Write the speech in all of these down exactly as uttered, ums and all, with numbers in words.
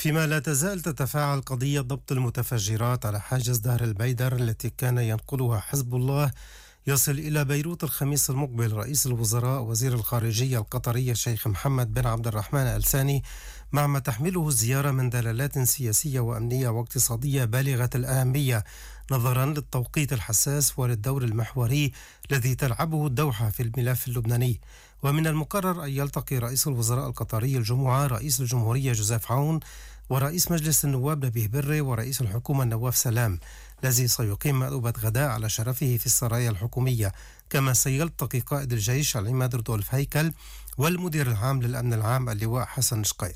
فيما لا تزال تتفاعل قضية ضبط المتفجرات على حاجز دهر البيدر التي كان ينقلها حزب الله، يصل إلى بيروت الخميس المقبل رئيس الوزراء وزير الخارجية القطري الشيخ محمد بن عبد الرحمن آل ثاني، مع ما تحمله الزيارة من دلالات سياسية وأمنية واقتصادية بالغة الأهمية نظرا للتوقيت الحساس وللدور المحوري الذي تلعبه الدوحة في الملف اللبناني. ومن المقرر أن يلتقي رئيس الوزراء القطري الجمعة رئيس الجمهورية جوزيف عون ورئيس مجلس النواب نبيه بري ورئيس الحكومة النواف سلام، الذي سيقيم مأدبة غداء على شرفه في السرايا الحكومية. كما سيلتقي قائد الجيش العماد رودولف هيكل والمدير العام للأمن العام اللواء حسن شقير.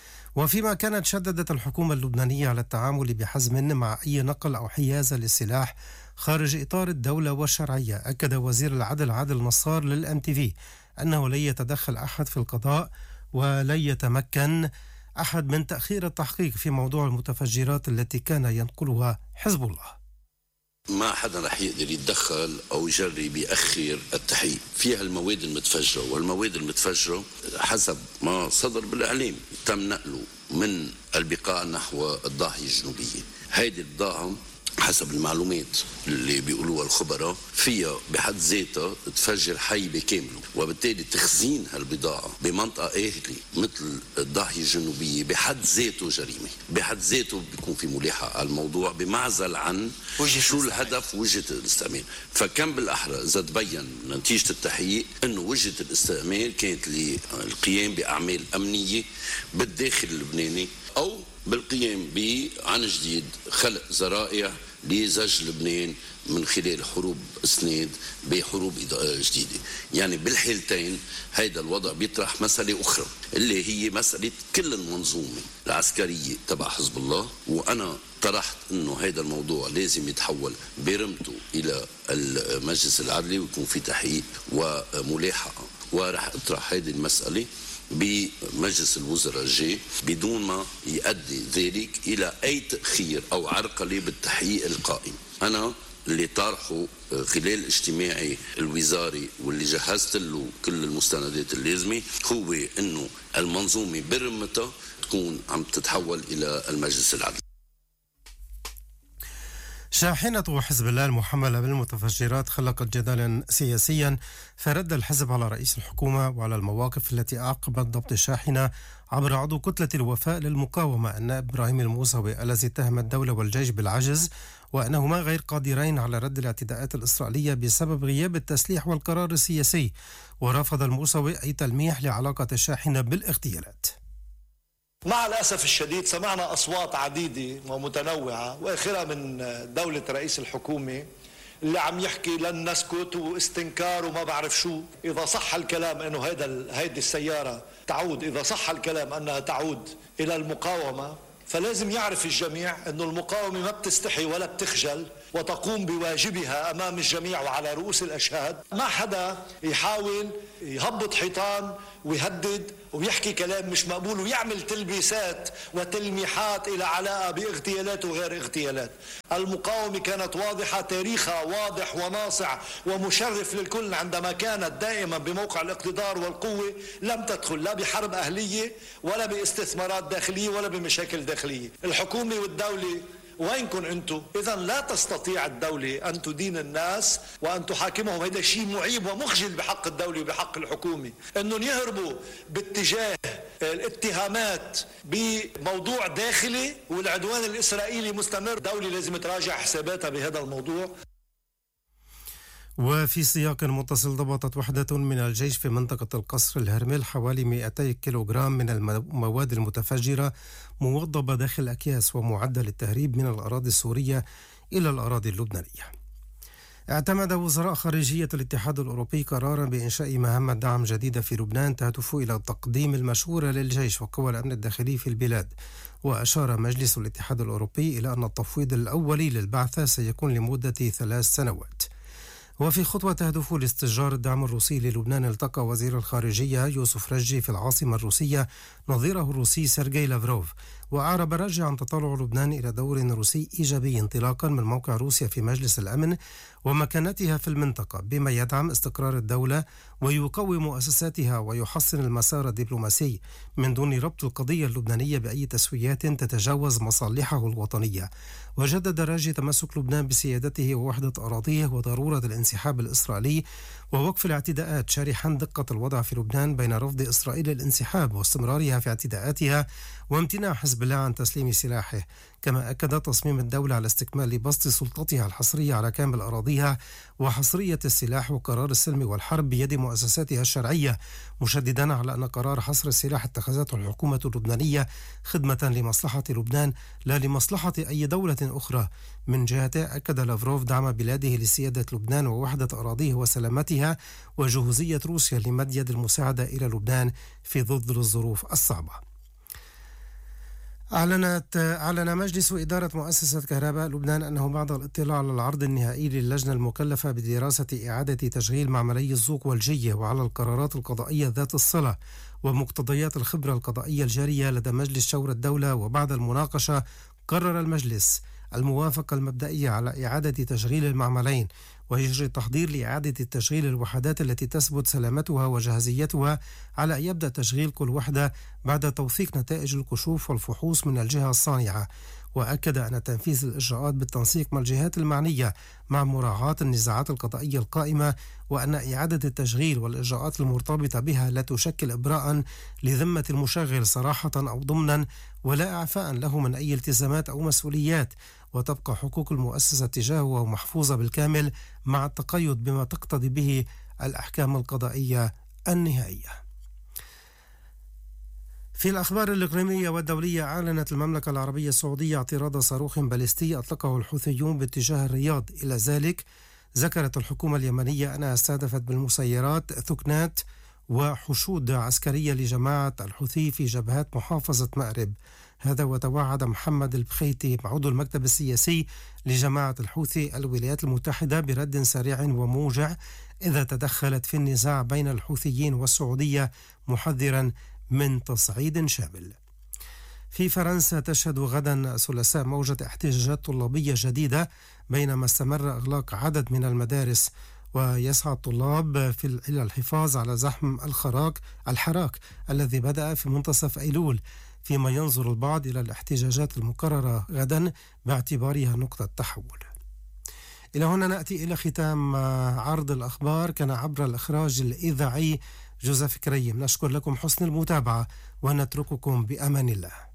وفيما كانت شددت الحكومة اللبنانية على التعامل بحزم مع أي نقل أو حيازة للسلاح خارج إطار الدولة والشرعية، أكد وزير العدل عادل نصار للأم تي في أنه لن يتدخل أحد في القضاء ولن يتمكن أحد من تأخير التحقيق في موضوع المتفجرات التي كان ينقلها حزب الله. ما حدا رح يقدر يتدخل أو يجرب يأخر التحقيق فيها. المواد المتفجرة والمواد المتفجرة حسب ما صدر بالإعلام تم نقله من البقاع نحو الضاحية الجنوبية. هيدي البضاعة حسب المعلومات اللي بيقولوها الخبراء فيها بحد ذاتها تفجر حي بكامله، وبالتالي تخزين هالبضاعة بمنطقة آهلة مثل الضاحية الجنوبية بحد ذاته جريمة، بحد ذاته بيكون في ملاحقة على الموضوع بمعزل عن شو الهدف وجهة الاستعمال. فكم بالأحرى إذا تبين نتيجة التحقيق أنه وجهة الاستعمال كانت للقيام بأعمال أمنية بالداخل اللبناني أو بالقيام عن جديد خلق ذرائع لزج لبنان من خلال حروب اسناد بحروب جديدة. يعني بالحالتين هيدا الوضع بيطرح مسألة أخرى اللي هي مسألة كل المنظومة العسكرية تبع حزب الله. وأنا طرحت أنه هيدا الموضوع لازم يتحول برمته إلى المجلس العدلي ويكون في تحقيق وملاحقة، ورح أطرح هيدي المسألة بمجلس الوزراء الجاي بدون ما يؤدي ذلك إلى أي تأخير أو عرقلة بالتحقيق القائم. أنا اللي طارحه خلال اجتماعي الوزاري واللي جهزت له كل المستندات اللازمة هو أنه المنظومة برمتها تكون عم تتحول إلى المجلس العدلي. شاحنة حزب الله المحملة بالمتفجرات خلقت جدلا سياسيا، فرد الحزب على رئيس الحكومة وعلى المواقف التي أعقبت ضبط الشاحنة عبر عضو كتلة الوفاء للمقاومة النائب إبراهيم الموسوي الذي اتهم الدولة والجيش بالعجز وأنهما غير قادرين على رد الاعتداءات الإسرائيلية بسبب غياب التسليح والقرار السياسي. ورفض الموسوي أي تلميح لعلاقة الشاحنة بالاغتيالات. مع الأسف الشديد سمعنا أصوات عديدة ومتنوعة وآخرها من دولة رئيس الحكومة اللي عم يحكي لن نسكت واستنكار وما بعرف شو. إذا صح الكلام أنه هيدا هيدي السيارة تعود، إذا صح الكلام أنها تعود إلى المقاومة، فلازم يعرف الجميع أنه المقاومة ما بتستحي ولا بتخجل وتقوم بواجبها أمام الجميع وعلى رؤوس الأشهاد. ما حدا يحاول يهبط حيطان ويهدد ويحكي كلام مش مقبول ويعمل تلبيسات وتلميحات إلى علاقة باغتيالات وغير اغتيالات. المقاومة كانت واضحة، تاريخها واضح وناصع ومشرف للكل عندما كانت دائما بموقع الاقتدار والقوة، لم تدخل لا بحرب أهلية ولا باستثمارات داخلية ولا بمشاكل داخلية. الحكومة والدولة وينكن أنتم؟ إذا لا تستطيع الدولة أن تدين الناس وأن تحاكمهم. هذا شيء معيب ومخجل بحق الدولة وبحق الحكومة، أنهم يهربوا باتجاه الاتهامات بموضوع داخلي والعدوان الإسرائيلي مستمر. الدولة لازم تراجع حساباتها بهذا الموضوع. وفي سياق متصل، ضبطت وحدة من الجيش في منطقة القصر الهرمل حوالي مئتي كيلوغرام من المواد المتفجرة موضبة داخل أكياس ومعدة للتهريب من الأراضي السورية إلى الأراضي اللبنانية. اعتمد وزراء خارجية الاتحاد الأوروبي قرارا بإنشاء مهمة دعم جديدة في لبنان تهدف إلى تقديم المشورة للجيش وقوى الأمن الداخلي في البلاد. وأشار مجلس الاتحاد الأوروبي إلى أن التفويض الأولي للبعثة سيكون لمدة ثلاث سنوات. وفي خطوة تهدف لاستئجار الدعم الروسي للبنان، التقى وزير الخارجية يوسف رجي في العاصمة الروسية نظيره الروسي سيرجي لافروف وأعرب راجعا تطلع لبنان إلى دور روسي إيجابي انطلاقا من موقع روسيا في مجلس الأمن ومكانتها في المنطقة، بما يدعم استقرار الدولة ويقوي مؤسساتها ويحسن المسار الدبلوماسي من دون ربط القضية اللبنانية بأي تسويات تتجاوز مصالحه الوطنية. وجدد راجي تمسك لبنان بسيادته ووحدة أراضيه وضرورة الانسحاب الإسرائيلي ووقف الاعتداءات، شارحا دقة الوضع في لبنان بين رفض إسرائيل الانسحاب واستمرارها في اعتداءاتها وامتناع حزب الله عن تسليم سلاحه. كما أكد تصميم الدولة على استكمال بسط سلطتها الحصرية على كامل أراضيها وحصرية السلاح وقرار السلم والحرب بيد مؤسساتها الشرعية، مشددا على أن قرار حصر السلاح اتخذته الحكومة اللبنانية خدمة لمصلحة لبنان لا لمصلحة أي دولة أخرى. من جهته أكد لافروف دعم بلاده لسيادة لبنان ووحدة أراضيه وسلامتها وجهوزية روسيا لمد يد المساعدة إلى لبنان في ظل الظروف الصعبة. أعلنت أعلن مجلس إدارة مؤسسة كهرباء لبنان أنه بعد الاطلاع على العرض النهائي للجنة المكلفة بدراسة إعادة تشغيل معملي الزوق والجية وعلى القرارات القضائية ذات الصلة ومقتضيات الخبرة القضائية الجارية لدى مجلس شورى الدولة، وبعد المناقشة قرر المجلس الموافقة المبدئية على إعادة تشغيل المعملين، ويجري التحضير لإعادة التشغيل الوحدات التي تثبت سلامتها وجاهزيتها على أن يبدأ تشغيل كل وحدة بعد توثيق نتائج الكشوف والفحوص من الجهة الصانعة. وأكد أن تنفيذ الإجراءات بالتنسيق مع الجهات المعنية مع مراعاة النزاعات القضائية القائمة، وأن إعادة التشغيل والإجراءات المرتبطة بها لا تشكل إبراء لذمة المشغل صراحة أو ضمنا ولا إعفاء له من أي التزامات أو مسؤوليات، وتبقى حقوق المؤسسة تجاهه محفوظة بالكامل مع التقيد بما تقتضي به الأحكام القضائية النهائية. في الأخبار الإقليمية والدولية، أعلنت المملكة العربية السعودية اعتراض صاروخ باليستي أطلقه الحوثيون باتجاه الرياض. إلى ذلك ذكرت الحكومة اليمنية أنها استهدفت بالمسيرات ثكنات وحشود عسكرية لجماعة الحوثي في جبهات محافظة مأرب. هذا وتوعد محمد البخيتي عضو المكتب السياسي لجماعة الحوثي الولايات المتحدة برد سريع وموجع إذا تدخلت في النزاع بين الحوثيين والسعودية، محذرا من تصعيد شامل. في فرنسا تشهد غدا ثلاثاء موجة احتجاجات طلابية جديدة بينما استمر إغلاق عدد من المدارس، ويسعى الطلاب في إلى الحفاظ على زحم الخراك الحراك الذي بدأ في منتصف أيلول، فيما ينظر البعض إلى الاحتجاجات المقررة غدا باعتبارها نقطة تحول. إلى هنا نأتي إلى ختام عرض الأخبار، كان عبر الإخراج الإذاعي جوزيف كريم. نشكر لكم حسن المتابعة ونترككم بأمان الله.